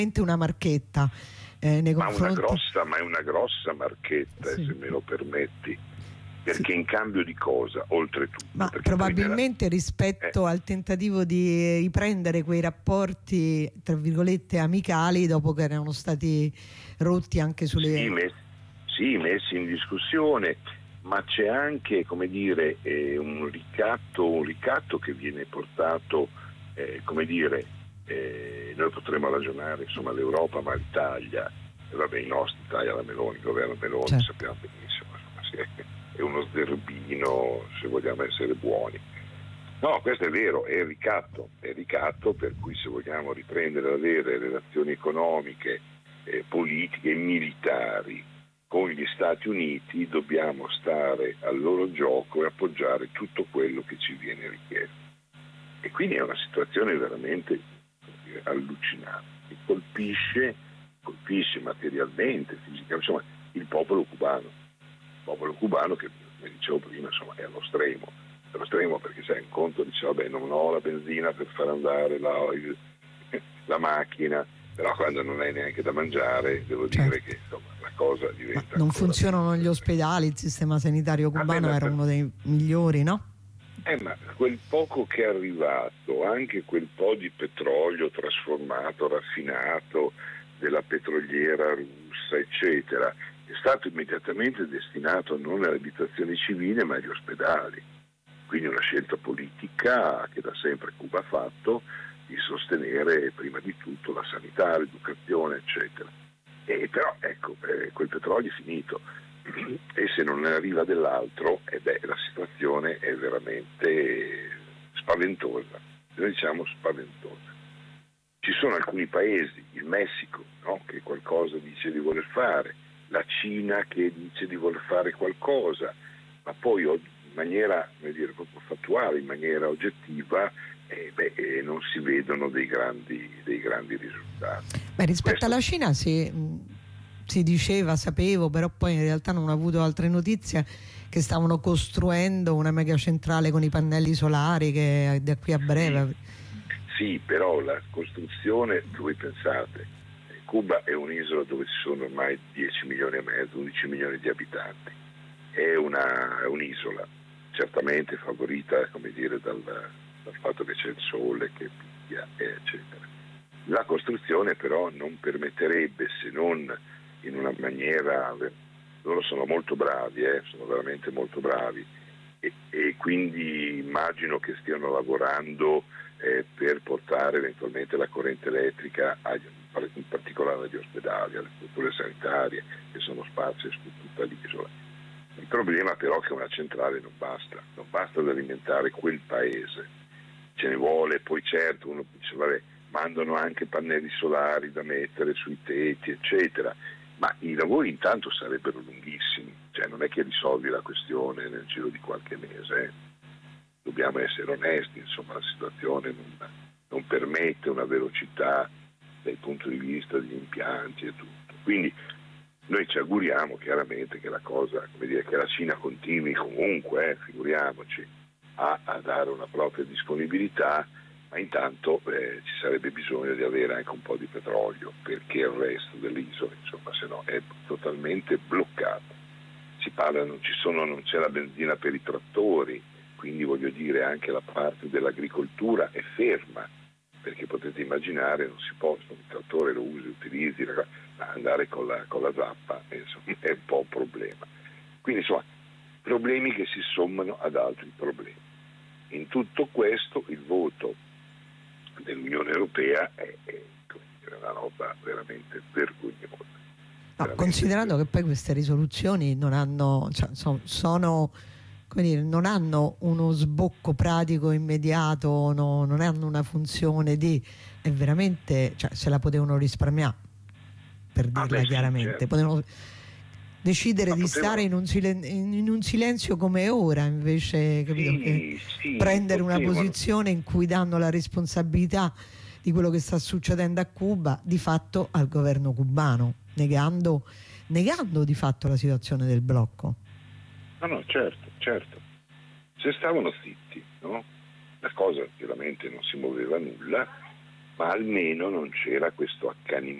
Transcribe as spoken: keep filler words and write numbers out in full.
una marchetta eh, nei ma confronti... una grossa, ma è una grossa marchetta, sì. Se me lo permetti, perché sì. In cambio di cosa, oltretutto? Ma probabilmente nella... rispetto eh. al tentativo di riprendere quei rapporti tra virgolette amicali dopo che erano stati rotti anche sulle... Sì, messi, sì, messi in discussione, ma c'è anche, come dire, eh, un ricatto, un ricatto che viene portato, eh, come dire, eh, noi potremmo ragionare, insomma, l'Europa, ma l'Italia, e vabbè, i nostri, Italia, la Meloni, il governo Meloni, certo. Sappiamo benissimo, insomma, sì, è uno zerbino, se vogliamo essere buoni. No, questo è vero, è il ricatto, è il ricatto per cui se vogliamo riprendere ad avere relazioni economiche, eh, politiche e militari con gli Stati Uniti, dobbiamo stare al loro gioco e appoggiare tutto quello che ci viene richiesto. E quindi è una situazione veramente allucinante, che colpisce, colpisce materialmente, fisicamente, insomma, il popolo cubano. Il popolo cubano che, come dicevo prima, insomma, è allo stremo. Allo stremo perché sai, un conto dice, vabbè, non ho la benzina per far andare la, la macchina, però quando non hai neanche da mangiare, devo certo. dire che insomma, la cosa diventa... Ma non funzionano più. Gli ospedali, il sistema sanitario cubano ah, beh, era per... uno dei migliori, no? Eh, ma quel poco che è arrivato, anche quel po' di petrolio trasformato, raffinato, della petroliera russa, eccetera, è stato immediatamente destinato non alle abitazioni civili, ma agli ospedali. Quindi una scelta politica che da sempre Cuba ha fatto, di sostenere prima di tutto la sanità, l'educazione, eccetera. E però ecco, eh, quel petrolio è finito e se non ne arriva dell'altro, eh beh, la situazione è veramente spaventosa, noi diciamo spaventosa. Ci sono alcuni paesi, il Messico, no, che qualcosa dice di voler fare, la Cina che dice di voler fare qualcosa, ma poi in maniera, come dire, proprio fattuale, in maniera oggettiva, Eh, beh, eh, non si vedono dei grandi, dei grandi risultati. Beh, rispetto Questo... alla Cina si, si diceva, sapevo, però poi in realtà non ho avuto altre notizie, che stavano costruendo una mega centrale con i pannelli solari che da qui a breve... Sì, sì, però la costruzione, voi pensate, Cuba è un'isola dove ci sono ormai dieci milioni e mezzo, undici milioni di abitanti, è, una, è un'isola certamente favorita, come dire, dal... dal fatto che c'è il sole che picchia, eccetera. La costruzione però non permetterebbe, se non in una maniera, loro sono molto bravi, eh, sono veramente molto bravi e, e quindi immagino che stiano lavorando eh, per portare eventualmente la corrente elettrica agli, in particolare agli ospedali, alle strutture sanitarie che sono sparse su tutta l'isola. Il problema però è che una centrale non basta, non basta ad alimentare quel paese. Ce ne vuole, poi certo uno dice vabbè, mandano anche pannelli solari da mettere sui tetti eccetera, ma i lavori intanto sarebbero lunghissimi, cioè non è che risolvi la questione nel giro di qualche mese, eh. Dobbiamo essere onesti, insomma la situazione non, non permette una velocità dal punto di vista degli impianti e tutto, quindi noi ci auguriamo chiaramente che la cosa, come dire, che la Cina continui comunque, eh, figuriamoci, A, a dare una propria disponibilità, ma intanto eh, ci sarebbe bisogno di avere anche un po' di petrolio perché il resto dell'isola, insomma, se no è totalmente bloccato. Si parla, non ci sono, non c'è la benzina per i trattori, quindi voglio dire anche la parte dell'agricoltura è ferma, perché potete immaginare non si possono, il trattore lo usi, utilizzi, andare con la, con la zappa, insomma, è un po' un problema. Quindi insomma problemi che si sommano ad altri problemi. In tutto questo il voto dell'Unione Europea è, è una roba veramente vergognosa. No, veramente considerando vergognosa. Che poi queste risoluzioni non hanno, cioè, sono, sono come dire, non hanno uno sbocco pratico immediato, no, non hanno una funzione di, è veramente, cioè, se la potevano risparmiare, per dirla ah, beh, chiaramente, sì, certo. Potevano decidere Ma di poteva... stare in un, silen- in un silenzio come ora, invece capito, sì, che sì, prendere potevano. una posizione in cui danno la responsabilità di quello che sta succedendo a Cuba di fatto al governo cubano, negando, negando di fatto la situazione del blocco. No, no, certo, certo. Se stavano zitti, no? La cosa chiaramente non si muoveva nulla, ma almeno non c'era questo accanimento